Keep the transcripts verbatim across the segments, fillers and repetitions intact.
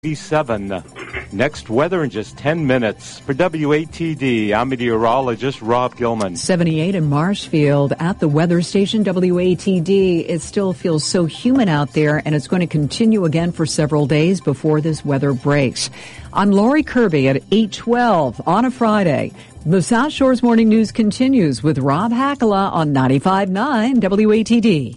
seven. Next weather in just ten minutes. For W A T D, I'm meteorologist Rob Gilman. seventy-eight in Marshfield at the weather station W A T D. It still feels so humid out there, and it's going to continue again for several days before this weather breaks. I'm Lori Kirby at eight twelve on a Friday. The South Shores Morning News continues with Rob Hakala on ninety-five point nine W A T D.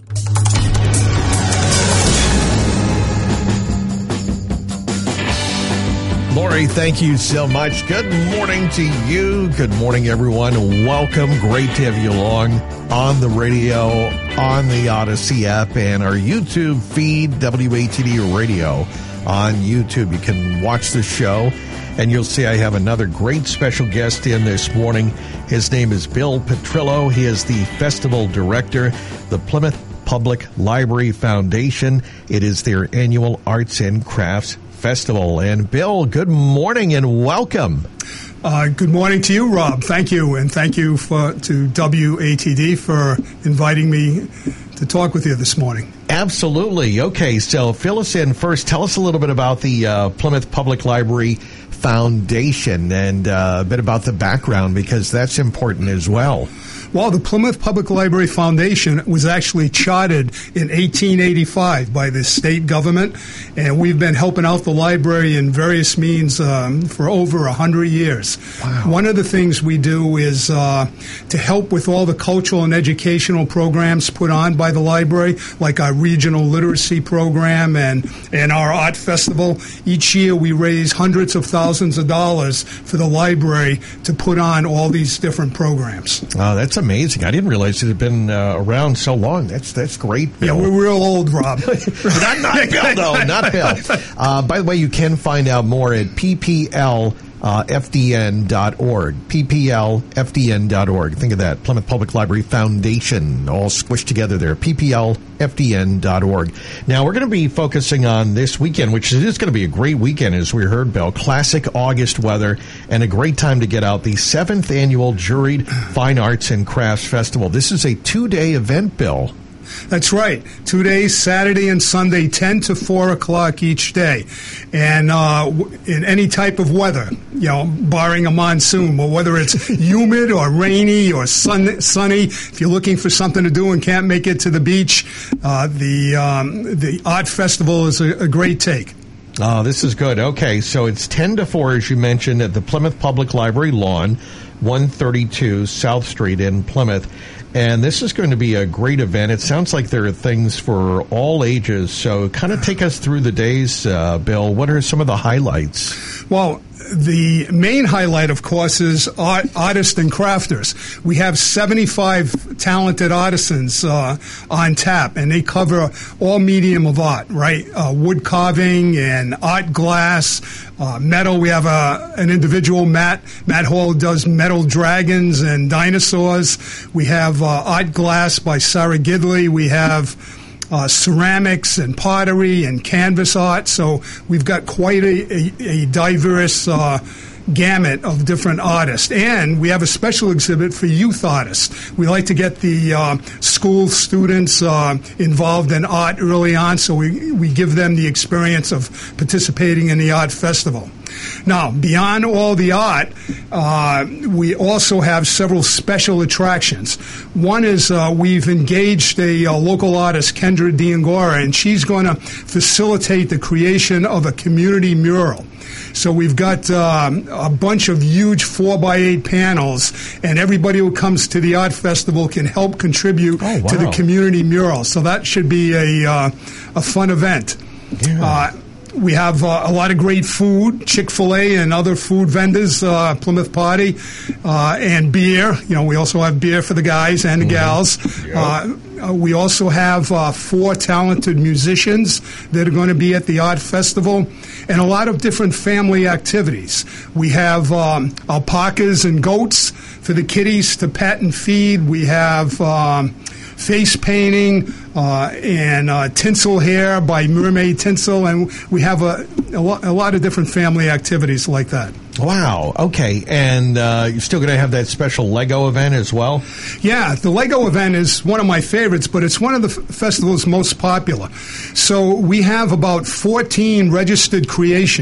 Lori, thank you so much. Good morning to you. Good morning, everyone. Welcome. Great to have you along on the radio, on the Odyssey app, and our YouTube feed, W A T D Radio on YouTube. You can watch the show, and you'll see I have another great special guest in this morning. His name is Bill Petrillo. He is the festival director, the Plymouth Public Library Foundation. It is their annual Arts and Crafts Festival. And Bill, good morning and welcome. Uh, good morning to you, Rob. Thank you, and thank you for to W A T D for inviting me to talk with you this morning. Absolutely. Okay, so fill us in first. Tell us a little bit about the uh, Plymouth Public Library Foundation and uh, a bit about the background, because that's important as well. Well, the Plymouth Public Library Foundation was actually chartered in eighteen eighty-five by the state government, and we've been helping out the library in various means um, for over one hundred years. Wow. One of the things we do is uh, to help with all the cultural and educational programs put on by the library, like our regional literacy program and, and our art festival. Each year we raise hundreds of thousands of dollars for the library to put on all these different programs. Oh, that's amazing. I didn't realize it had been uh, around so long. That's that's great, Bill. Yeah, we're real old, Rob. not, not Bill, though. Not Bill. Uh, by the way, you can find out more at P P L F D N dot org. P P L F D N dot org. Think of that. Plymouth Public Library Foundation, all squished together there. P P L F D N dot org. Now, we're going to be focusing on this weekend, which is going to be a great weekend, as we heard, Bill. Classic August weather and a great time to get out. The seventh Annual Juried Fine Arts and Crafts Festival. This is a two-day event, Bill. That's right. Two days, Saturday and Sunday, ten to four o'clock each day. And uh, in any type of weather, you know, barring a monsoon, or whether it's humid or rainy or sun, sunny, if you're looking for something to do and can't make it to the beach, uh, the, um, the Art Festival is a, a great take. Oh, this is good. Okay, so it's ten to four, as you mentioned, at the Plymouth Public Library lawn, one thirty-two South Street in Plymouth. And this is going to be a great event. It sounds like there are things for all ages. So kind of take us through the days, uh, Bill. What are some of the highlights? Well, the main highlight, of course, is art, artists and crafters. We have seventy-five talented artisans uh, on tap, and they cover all medium of art, right? Uh, wood carving and art glass, uh, metal. We have a, an individual, Matt. Matt Hall, does metal dragons and dinosaurs. We have uh, art glass by Sarah Gidley. We have Uh, ceramics and pottery and canvas art. So we've got quite a, a, a diverse uh, gamut of different artists. And we have a special exhibit for youth artists. We like to get the uh, school students uh, involved in art early on, so we, we give them the experience of participating in the art festival. Now, beyond all the art, uh, we also have several special attractions. One is uh, we've engaged a, a local artist, Kendra D'Angora, and she's going to facilitate the creation of a community mural. So we've got um, a bunch of huge four by eight panels, and everybody who comes to the art festival can help contribute oh, wow. to the community mural. So that should be a, uh, a fun event. Yeah. Uh, We have uh, a lot of great food, Chick-fil-A and other food vendors, uh, Plymouth Party, uh, and beer. You know, we also have beer for the guys and the mm-hmm. gals. Yep. Uh, we also have uh, four talented musicians that are going to be at the Art Festival, and a lot of different family activities. We have um, alpacas and goats for the kiddies to pet and feed. We have um, face painting, uh, and uh, tinsel hair by Mermaid Tinsel, and we have a, a, lo- a lot of different family activities like that. Wow. Okay. And uh, you're still going to have that special Lego event as well? Yeah, the Lego event is one of my favorites, but it's one of the f- festival's most popular. So we have about fourteen registered creations